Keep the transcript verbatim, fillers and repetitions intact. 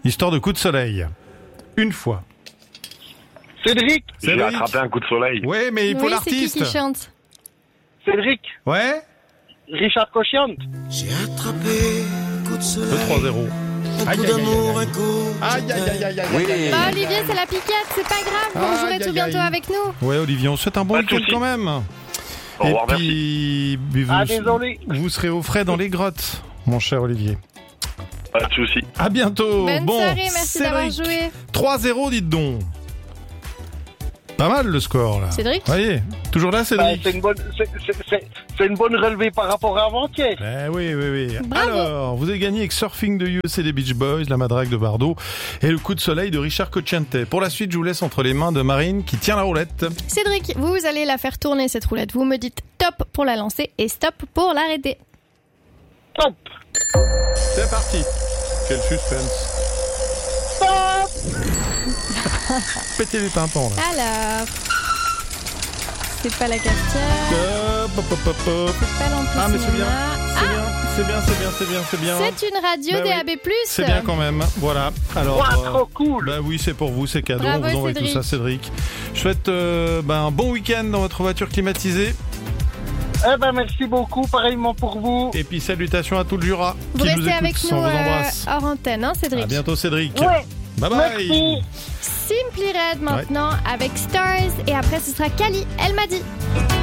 histoire de coup de soleil. Une fois. Cédric. J'ai Cédric. attrapé un coup de soleil. Ouais, mais il faut Oui, l'artiste. c'est qui qui chante? Cédric. Ouais. Richard Cochiante. J'ai attrapé un coup de soleil. deux trois zéro. Un Aïe, coup aïe, aïe, d'amour, aïe. un coup. Aïe, aïe, aïe, aïe, aïe. Oui. aïe, aïe. Bah, Olivier, c'est la piquette, c'est pas grave. Vous Aïe, jouerez aïe, tout bientôt aïe. avec nous. Ouais, Olivier, on souhaite un bon Pas de week-end soucis. quand même. Au revoir, Et puis, vous, Ah, désolé. vous serez au frais dans les grottes, mon cher Olivier. Pas de soucis. À bientôt. Bonne bon, soirée, merci d'avoir Cédric, joué. trois zéro, dites donc. Pas mal le score là. Cédric Voyez, toujours là, Bah, Cédric. c'est une bonne, c'est, c'est, c'est, c'est une bonne relevée par rapport à avant-hier. Eh oui, oui, oui. Bravo. Alors, vous avez gagné avec Surfing de U S et des Beach Boys, La Madrague de Bardot et le coup de soleil de Richard Cocciante. Pour la suite, je vous laisse entre les mains de Marine qui tient la roulette. Cédric, vous allez la faire tourner cette roulette. Vous me dites top pour la lancer et stop pour l'arrêter. Top. C'est parti. Quel suspense. Pétez les tympans là. Alors, c'est pas la cafetière, Hop, hop, hop, hop, hop. c'est pas l'ampoule Ah, mais c'est bien. cinéma. C'est bien, c'est bien, c'est bien, c'est bien, c'est bien. C'est une radio Bah oui. D A B plus. C'est bien quand même. Voilà. Alors. Ouah, euh, trop cool. Bah oui, c'est pour vous, c'est cadeau. Bravo, On vous envoie tout Cédric. ça, Cédric. Je souhaite euh, bah, un bon week-end dans votre voiture climatisée. Eh ben, merci beaucoup, pareillement pour vous. Et puis salutations à tout le Jura Vous qui nous restez écoute. avec On nous vous euh, embrasse. hors antenne, hein, Cédric. À bientôt, Cédric. Ouais. Bye bye. Merci. Simply Red maintenant avec Stars et après ce sera Kali. Elle m'a dit.